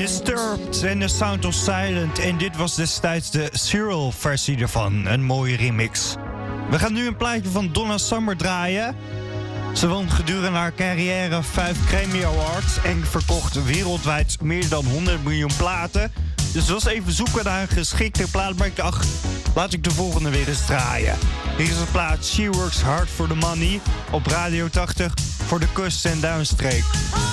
Disturbed en The Sound of Silent. En dit was destijds de Cyril-versie ervan. Een mooie remix. We gaan nu een plaatje van Donna Summer draaien. Ze won gedurende haar carrière 5 Grammy Awards en verkocht wereldwijd meer dan 100 miljoen platen. Dus het was even zoeken naar een geschikte plaat, maar ik dacht, laat ik de volgende weer eens draaien. Hier is de plaat She Works Hard for the Money op Radio 80 voor de kust en duinstreek.